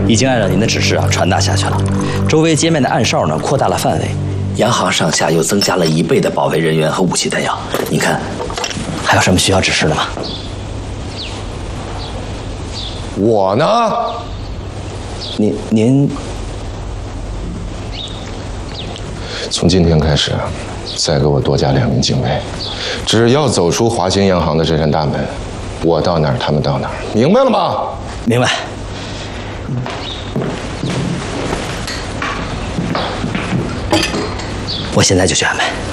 已经按照您的指示传达下去了。周围街面的暗哨呢扩大了范围，洋行上下又增加了1倍的保卫人员和武器弹药。您看，还有什么需要指示的吗？ 我呢？ 您从今天开始，再给我多加2名警卫。只要走出华兴洋行的这扇大门，我到哪儿，他们到哪儿，明白了吗？ 明白。我现在就去安排。